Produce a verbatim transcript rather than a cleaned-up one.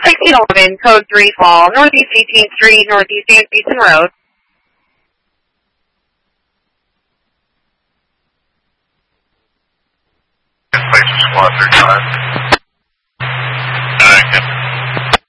sixteen eleven, code three Fall, Northeast eighteenth Street, Northeast Beeson Road. Place squad thirty-five.